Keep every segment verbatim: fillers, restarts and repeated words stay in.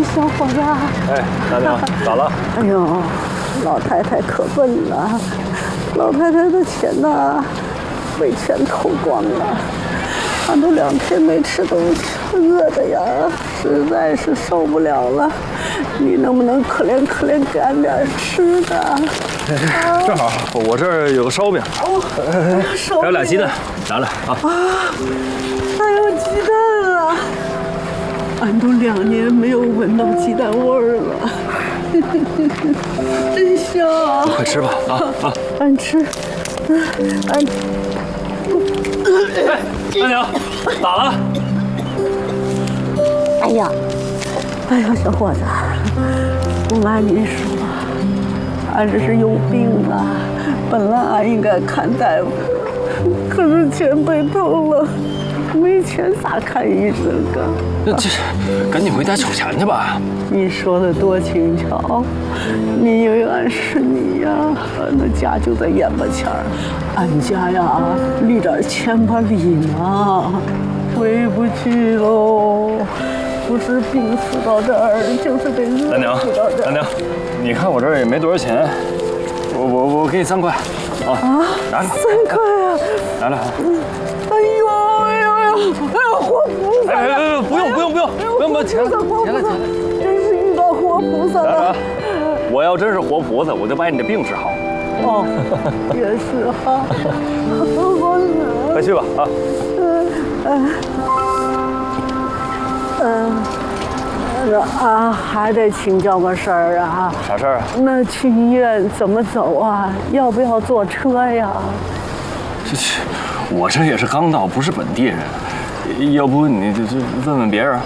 小伙子。 哎，大娘，咋了？ 哎呦，老太太可笨了，老太太的钱呐，被全偷光了。俺都两天没吃东西，饿的呀，实在是受不了了。你能不能可怜可怜，给俺点吃的？啊、 正好我这儿有个烧饼， 哦，烧饼还有俩鸡蛋，拿来啊！ 啊，还有鸡蛋啊！俺都两年没有闻到鸡蛋味儿了，真香！ 快吃吧啊啊！ 俺吃，俺。 哎，大娘，咋了？ 哎呀，哎呀，小伙子，我按你说，俺这是有病啊！本来俺应该看大夫，可是钱被偷了，没钱咋看医生啊？ 那这，赶紧回家筹钱去吧。 你说的多轻巧，你以为俺是你呀？那家就在眼巴前儿，俺家呀离点千把里呢，回不去喽。不是病死到这儿，就是被饿死到这儿。 大娘，你看我这儿也没多少钱，我我我给你三块，啊，啊拿着。 三块啊！ 拿来啊！ 哎呦哎呦哎呦！哎呦，活菩萨！ 哎哎哎，不用不用不用不用不用，钱了钱了钱了！ 真是遇到活菩萨了。 我要真是活菩萨，我就把你的病治好。 哦，也是哈。 快去吧啊！ 嗯嗯。那啊，还得请教个事儿啊。 啥事儿啊？ 那去医院怎么走啊？要不要坐车呀？ 这这，我这也是刚到，不是本地人，要不你这这问问别人？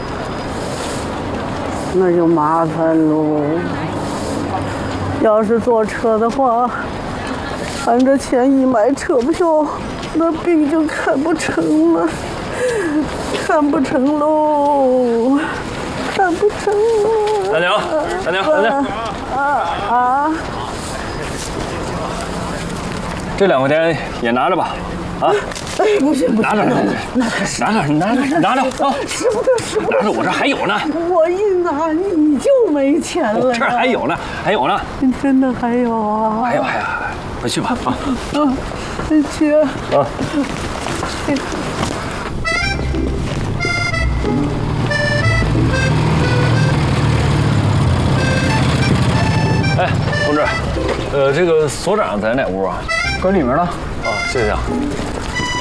那就麻烦喽。要是坐车的话，俺这钱一买车票，那病就看不成了，看不成喽。看不成了， 大娘，大娘，大娘， 啊啊！ 这两块钱也拿着吧，啊！ 哎，不行不行， 拿着拿着，拿着拿着拿着啊！ 使不得使不得， 拿着，我这还有呢。 我一拿你就没钱了。 这还有呢，还有呢。 你真的还有啊？ 还有还有，快去吧啊！ 啊，去啊！ 哎，同志，呃，这个所长在哪屋啊？ 搁里面呢。 啊，谢谢啊。